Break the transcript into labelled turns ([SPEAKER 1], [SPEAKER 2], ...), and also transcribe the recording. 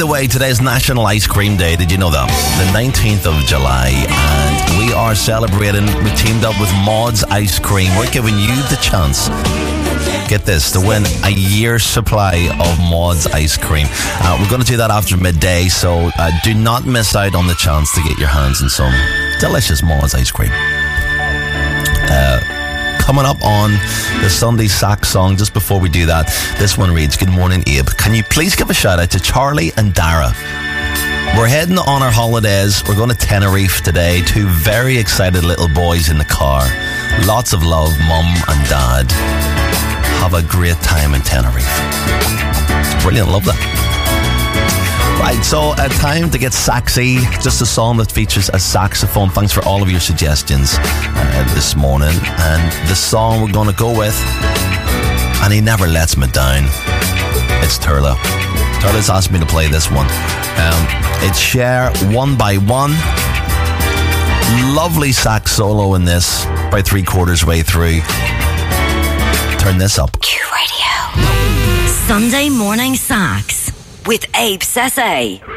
[SPEAKER 1] the way, today's National Ice Cream Day. Did you know that? The 19th of July, and we are celebrating. We teamed up with Maud's Ice Cream. We're giving you the chance, get this, to win a year's supply of Maud's Ice Cream. We're going to do that after midday, so do not miss out on the chance to get your hands on some delicious Maud's Ice Cream. Coming up on the Sunday Sack song, just before we do that, this one reads, "Good morning, Abe. Can you please give a shout out to Charlie and Dara? We're heading on our holidays. We're going to Tenerife today. Two very excited little boys in the car. Lots of love, Mum and Dad. Have a great time in Tenerife." Brilliant, love that. Right, so time to get saxy. Just a song that features a saxophone. Thanks for all of your suggestions this morning. And the song we're going to go with, "And He Never Lets Me Down." It's Turla. Turla's asked me to play this one. It's Cher, "One by One." Lovely sax solo in this, about 3/4 way through. Turn this up.
[SPEAKER 2] Q Radio. Sunday Morning Sax with Abe Sese.